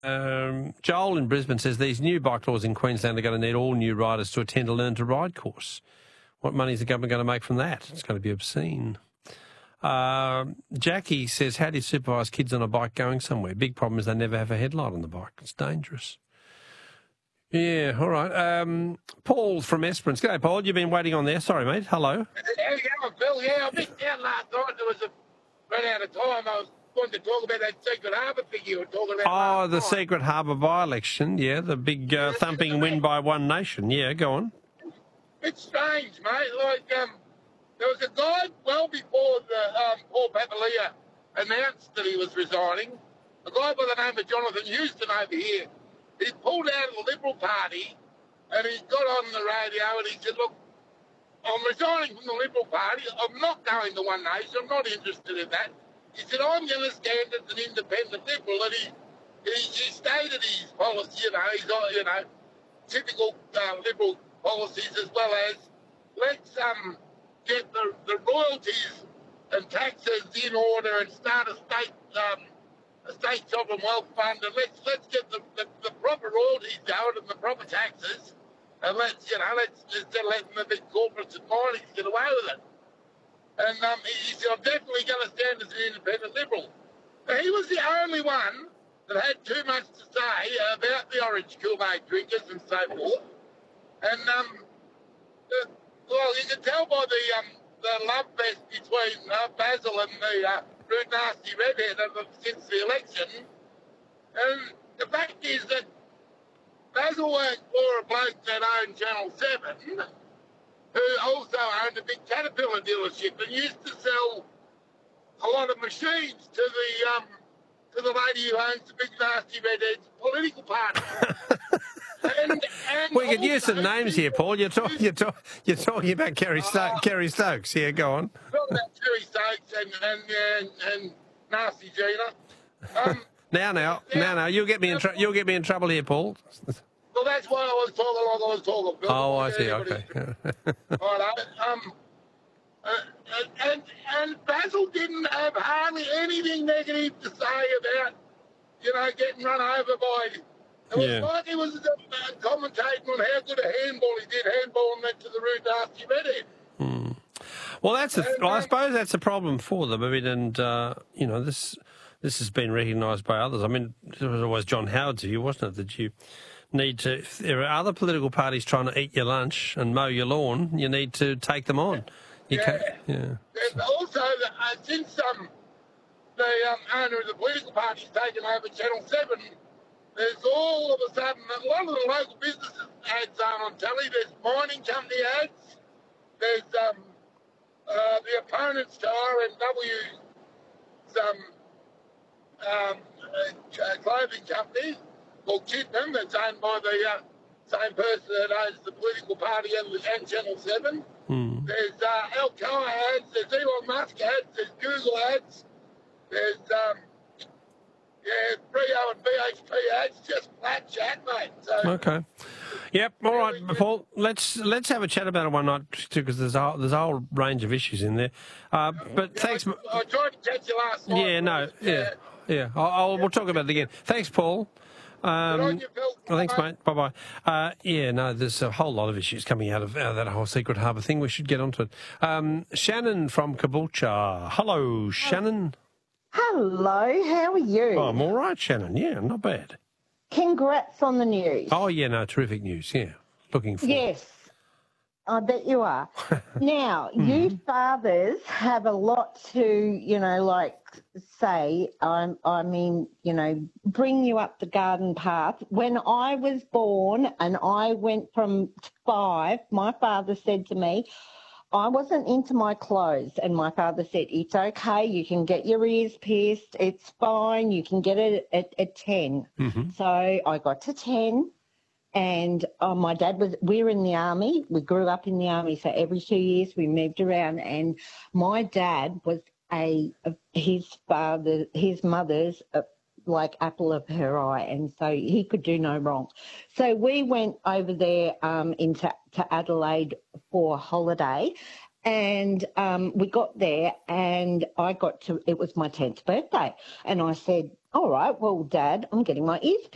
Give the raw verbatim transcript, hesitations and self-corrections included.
Um, Joel in Brisbane says these new bike laws in Queensland are going to need all new riders to attend a learn to ride course. What money is the government going to make from that? It's going to be obscene. Uh, Jackie says, how do you supervise kids on a bike going somewhere? Big problem is they never have a headlight on the bike. It's dangerous. Yeah, all right. Um, Paul from Esperance. G'day, Paul. You've been waiting on there. Sorry, mate. Hello. How you going, Bill? Yeah, I missed out last night. There was a run out of time. I was wanting to talk about that Secret Harbour thing you were talking about. Oh, last the night. Secret Harbour by-election. Yeah, the big uh, thumping win by One Nation. Yeah, go on. It's strange, mate. Like, um, there was a guy well before the um, Paul Papalia announced that he was resigning, a guy by the name of Jonathan Houston over here. He pulled out of the Liberal Party and he got on the radio and he said, look, I'm resigning from the Liberal Party. I'm not going to One Nation. I'm not interested in that. He said, I'm going to stand as an independent Liberal. And he, he, he stated his policy, you know, he's got, you know, typical uh, Liberal policies, as well as let's um, get the, the royalties and taxes in order and start a state um, a state sovereign wealth fund, and let's let's get the, the, the proper royalties going and the proper taxes, and let's you know let's instead of letting the big corporates and miners get away with it. And um, he, he said, I'm definitely going to stand as an independent Liberal. Now, he was the only one that had too much to say about the orange Kool-Aid drinkers and so forth. And um, the, well, you can tell by the um, the love fest between uh, Basil and the uh, rude, nasty redhead since the election. And the fact is that Basil worked for a bloke that owned Channel seven, who also owned a big Caterpillar dealership and used to sell a lot of machines to the um, to the lady who owns the big, nasty redhead's political party. And, and We could also, use some names here, Paul. You're, talk, you're, talk, you're talking about Kerry, Sto- uh, Kerry Stokes. Yeah, go on. Talking about Kerry Stokes and, and, and, and Nasty Gina. Um, Now, now, now, now, you'll get me in tr- you'll get me in trouble here, Paul. Well, that's why I was talking like I was talking. Bill. Oh, I see. Everybody- Okay. Right, um, uh, and, and and Basil didn't have hardly anything negative to say about, you know, getting run over by. It was Yeah. like he was uh, commentating on how good a handball he did, handball and went to the rude, nasty redhead. Hmm. Well, that's a, well, I suppose that's a problem for them. I mean, and uh, you know, this this has been recognised by others. I mean, it was always John Howard's view, wasn't it, that you need to, if there are other political parties trying to eat your lunch and mow your lawn, you need to take them on. You Yeah. can't, yeah. And also, uh, since um, the um, owner of the political party's taken over Channel seven, there's all of a sudden a lot of the local businesses ads aren't on telly. There's mining company ads. There's um, uh, the opponents to R N W's um, um, uh, clothing company called Kidman, that's owned by the uh, same person that owns the political party and, and Channel seven. Hmm. There's uh, Alcoa ads, there's Elon Musk ads, there's Google ads, there's um, yeah, Rio and B H P ads, just flat chat, mate. So, Okay. Yep. All right, Paul. Let's let's have a chat about it one night too, because there's a there's a whole range of issues in there. Uh, but yeah, thanks. I, I tried to catch you last night. Yeah. No. Yeah. Yeah. I'll, I'll, we'll talk about it again. Thanks, Paul. Um, on you, Phil. well, thanks, Bye. mate. Bye bye. Uh, yeah. No. There's a whole lot of issues coming out of, out of that whole Secret Harbour thing. We should get onto it. Um, Shannon from Caboolture. Hello, Shannon. Hello, how are you? Oh, I'm all right, Shannon. Yeah, not bad. Congrats on the news. Oh, yeah. No. Terrific news. Yeah. Looking forward. Yes, I bet you are. Now, you fathers have a lot to, you know, like say, I, I mean, you know, bring you up the garden path. When I was born and I went from five, my father said to me, I wasn't into my clothes, and my father said, it's okay, you can get your ears pierced, it's fine, you can get it at, at ten. Mm-hmm. So I got to ten, and uh, my dad was, we were in the army, we grew up in the army, so every two years we moved around, and my dad was a, a his father, his mother's, a, like apple of her eye, and so he could do no wrong. So we went over there um, into to Adelaide for holiday, and um, we got there, and I got to, it was my tenth birthday, and I said, all right, well, Dad, I'm getting my ears